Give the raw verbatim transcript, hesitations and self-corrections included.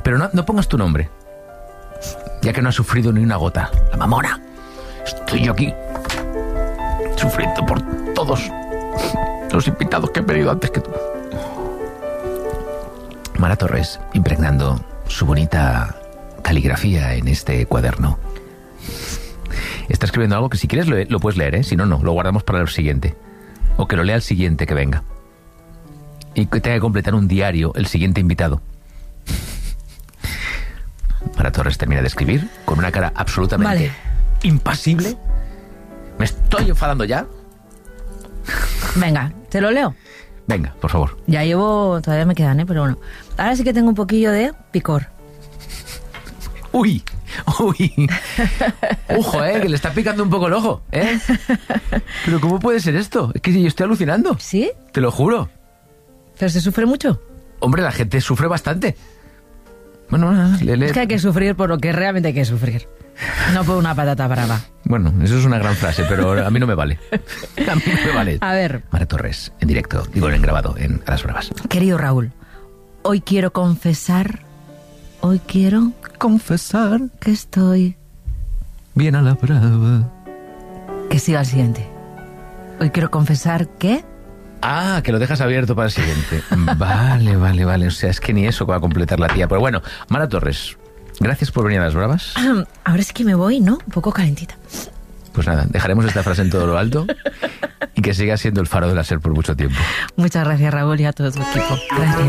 Pero no, no pongas tu nombre, ya que no has sufrido ni una gota. La mamona. Estoy yo aquí, sufriendo por todos los invitados que he venido antes que tú. Mara Torres, impregnando su bonita caligrafía en este cuaderno. Está escribiendo algo que si quieres lo, lo puedes leer, ¿eh? Si no, no, lo guardamos para el siguiente. O que lo lea el siguiente que venga. Y que tenga que completar un diario el siguiente invitado. Mara Torres termina de escribir con una cara absolutamente... Vale. Impasible. Me estoy enfadando ya. Venga, ¿te lo leo? Venga, por favor. Ya llevo... Todavía me quedan, ¿eh? Pero bueno. Ahora sí que tengo un poquillo de picor. Uy, uy. Ojo, ¿eh? Que le está picando un poco el ojo, ¿eh? Pero ¿cómo puede ser esto? Es que yo estoy alucinando. ¿Sí? Te lo juro. ¿Pero se sufre mucho? Hombre, la gente sufre bastante. Bueno, nada, le, le... Es que hay que sufrir por lo que realmente hay que sufrir. No por una patata brava. Bueno, eso es una gran frase, pero a mí no me vale. A mí no me vale. A ver. Mara Torres, en directo, digo en grabado, en A las Bravas. Querido Raúl, hoy quiero confesar, hoy quiero... Confesar que estoy... bien a la brava. Que siga al siguiente. Hoy quiero confesar que... Ah, que lo dejas abierto para el siguiente. Vale, vale, vale. O sea, es que ni eso va a completar la tía. Pero bueno, Mara Torres, gracias por venir a Las Bravas. Ahora es que me voy, ¿no? Un poco calentita. Pues nada, dejaremos esta frase en todo lo alto y que siga siendo el faro de la SER por mucho tiempo. Muchas gracias, Raúl, y a todo tu equipo. Gracias.